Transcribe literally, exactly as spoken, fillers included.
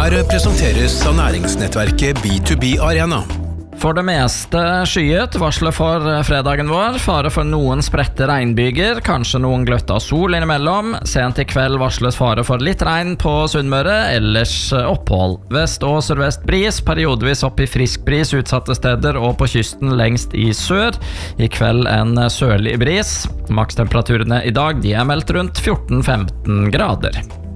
Her presenteres av næringsnettverket B to B Arena. For det meste skyet, varslet for fredagen vår. Fare for noen spredte regnbyger, kanskje noen gløtt av sol innimellom. Sent i kveld varsles fare for litt regn på Sunnmøre, ellers opphold. Vest- og sørvest bris, periodevis opp i frisk bris utsatte steder og på kysten lengst i sør. I kveld en sørlig bris. Makstemperaturene i dag de er meldt rundt fjorten til femten grader.